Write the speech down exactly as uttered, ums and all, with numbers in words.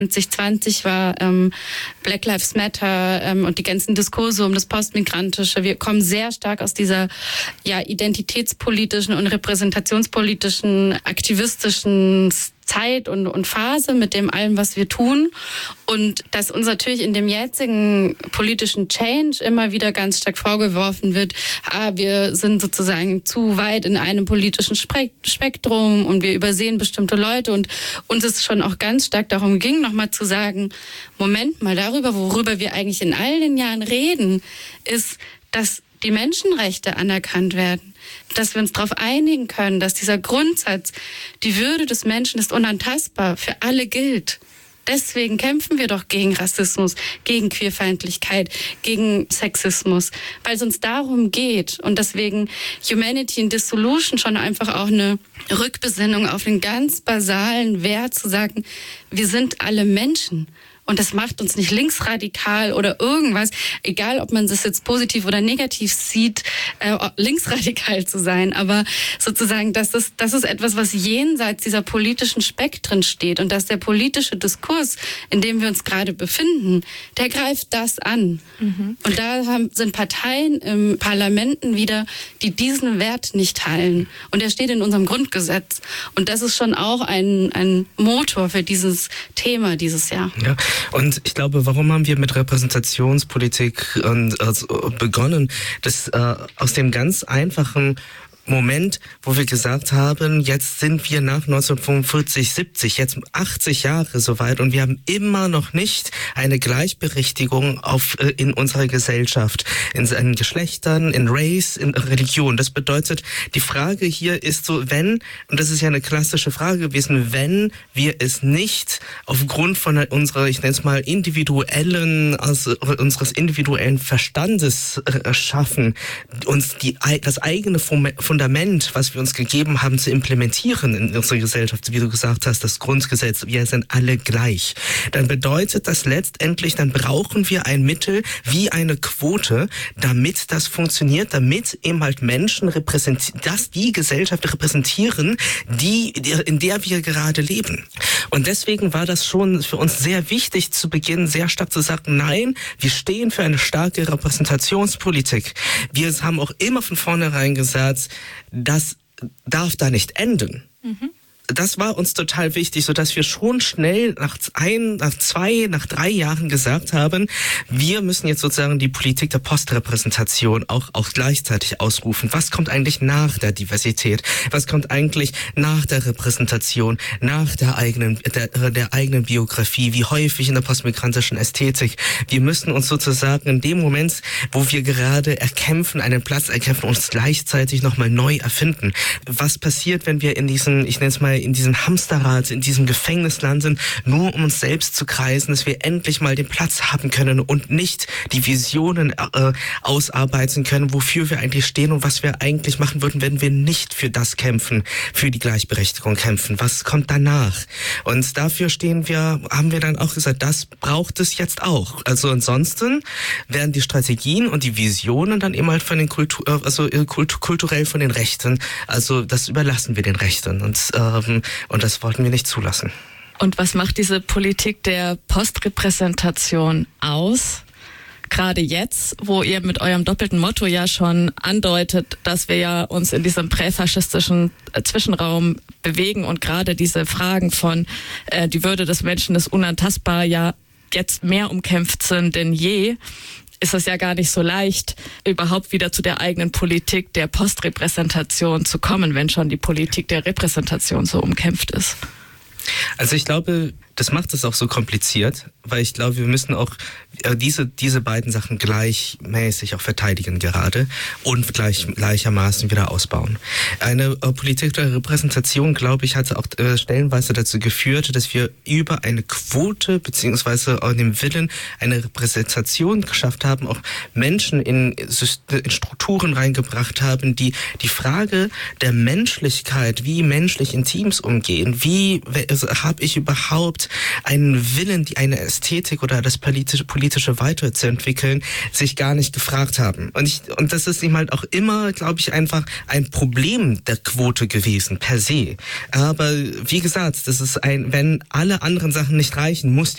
zwanzig zwanzig war ähm, Black Lives Matter ähm, und die ganzen Diskurse um das Postmigrantische. Wir kommen sehr stark aus dieser ja, identitätspolitischen und repräsentationspolitischen, aktivistischen Zeit und, und Phase mit dem allem, was wir tun. Und dass uns natürlich in dem jetzigen politischen Change immer wieder ganz stark vorgeworfen wird, ah, wir sind sozusagen zu weit in einem politischen Spektrum und wir übersehen bestimmte Leute. Und uns ist schon auch ganz stark darum ging, nochmal zu sagen, Moment mal, darüber, worüber wir eigentlich in all den Jahren reden, ist, dass die Menschenrechte anerkannt werden, dass wir uns darauf einigen können, dass dieser Grundsatz, die Würde des Menschen ist unantastbar, für alle gilt. Deswegen kämpfen wir doch gegen Rassismus, gegen Queerfeindlichkeit, gegen Sexismus, weil es uns darum geht und deswegen Humanity in Dissolution schon einfach auch eine Rückbesinnung auf den ganz basalen Wert zu sagen, wir sind alle Menschen. Und das macht uns nicht linksradikal oder irgendwas, egal ob man das jetzt positiv oder negativ sieht, äh, linksradikal zu sein. Aber sozusagen, das ist, das ist etwas, was jenseits dieser politischen Spektren steht. Und dass der politische Diskurs, in dem wir uns gerade befinden, der greift das an. Mhm. Und da haben, sind Parteien im Parlamenten wieder, die diesen Wert nicht teilen. Und der steht in unserem Grundgesetz. Und das ist schon auch ein, ein Motor für dieses Thema dieses Jahr. Ja. Und ich glaube, warum haben wir mit Repräsentationspolitik äh, begonnen? Das äh, aus dem ganz einfachen Moment, wo wir gesagt haben, jetzt sind wir nach neunzehnhundertfünfundvierzig, siebzig, jetzt achtzig Jahre soweit und wir haben immer noch nicht eine Gleichberechtigung auf, äh, in unserer Gesellschaft, in seinen Geschlechtern, in Race, in Religion. Das bedeutet, die Frage hier ist so, wenn, und das ist ja eine klassische Frage gewesen, wenn wir es nicht aufgrund von unserer, ich nenne es mal, individuellen, also unseres individuellen Verstandes äh, schaffen, uns die, das eigene Fundament, was wir uns gegeben haben, zu implementieren in unserer Gesellschaft, wie du gesagt hast, das Grundgesetz, wir sind alle gleich, dann bedeutet das letztendlich, dann brauchen wir ein Mittel wie eine Quote, damit das funktioniert, damit eben halt Menschen repräsentieren, dass die Gesellschaft repräsentieren, die, in der wir gerade leben. Und deswegen war das schon für uns sehr wichtig, zu Beginn sehr stark zu sagen, nein, wir stehen für eine starke Repräsentationspolitik. Wir haben auch immer von vornherein gesagt, das darf da nicht enden. Mhm. Das war uns total wichtig, sodass wir schon schnell nach ein, nach zwei, nach drei Jahren gesagt haben, wir müssen jetzt sozusagen die Politik der Postrepräsentation auch, auch gleichzeitig ausrufen. Was kommt eigentlich nach der Diversität? Was kommt eigentlich nach der Repräsentation, nach der eigenen, der, der eigenen Biografie? Wie häufig in der postmigrantischen Ästhetik? Wir müssen uns sozusagen in dem Moment, wo wir gerade erkämpfen, einen Platz erkämpfen, uns gleichzeitig nochmal neu erfinden. Was passiert, wenn wir in diesen, ich nenne es mal, in diesem Hamsterrad, in diesem Gefängnisland sind, nur um uns selbst zu kreisen, dass wir endlich mal den Platz haben können und nicht die Visionen äh, ausarbeiten können, wofür wir eigentlich stehen und was wir eigentlich machen würden, wenn wir nicht für das kämpfen, für die Gleichberechtigung kämpfen. Was kommt danach? Und dafür stehen wir, haben wir dann auch gesagt, das braucht es jetzt auch. Also ansonsten werden die Strategien und die Visionen dann eben halt von den Kultur, also kult, kulturell von den Rechten, also das überlassen wir den Rechten und äh, Und das wollten wir nicht zulassen. Und was macht diese Politik der Postrepräsentation aus? Gerade jetzt, wo ihr mit eurem doppelten Motto ja schon andeutet, dass wir ja uns in diesem präfaschistischen Zwischenraum bewegen und gerade diese Fragen von äh, die Würde des Menschen ist unantastbar ja jetzt mehr umkämpft sind denn je, ist es ja gar nicht so leicht, überhaupt wieder zu der eigenen Politik der Postrepräsentation zu kommen, wenn schon die Politik der Repräsentation so umkämpft ist. Also ich glaube, das macht es auch so kompliziert, weil ich glaube, wir müssen auch äh, diese, diese beiden Sachen gleichmäßig auch verteidigen gerade und gleich, gleichermaßen wieder ausbauen. Eine äh, Politik der Repräsentation, glaube ich, hat auch äh, stellenweise dazu geführt, dass wir über eine Quote beziehungsweise auch den Willen eine Repräsentation geschafft haben, auch Menschen in, in Strukturen reingebracht haben, die die Frage der Menschlichkeit, wie menschlich in Teams umgehen, wie also, habe ich überhaupt einen Willen, die eine Ästhetik oder das politische, politische weiterzuentwickeln, sich gar nicht gefragt haben. Und ich, und das ist eben halt auch immer, glaube ich, einfach ein Problem der Quote gewesen, per se. Aber wie gesagt, das ist ein, wenn alle anderen Sachen nicht reichen, muss